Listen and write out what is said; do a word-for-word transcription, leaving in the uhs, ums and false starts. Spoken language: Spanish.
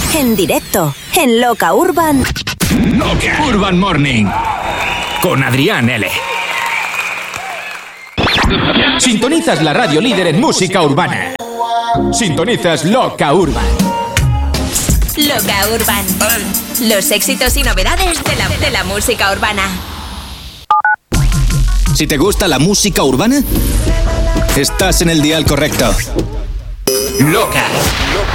En directo, en Loca Urban. Loca Urban Morning. Con Adrián L. Sintonizas la radio líder en música urbana. Sintonizas Loca Urban. Loca Urban. Los éxitos y novedades de la, de la música urbana. Si te gusta la música urbana, estás en el dial correcto. Loca